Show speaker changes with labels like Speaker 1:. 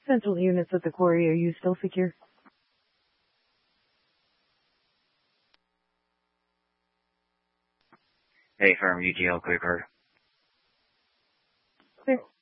Speaker 1: Central units at the quarry, are you still secure?
Speaker 2: Hey, firm UGL, clear card.
Speaker 1: Clear.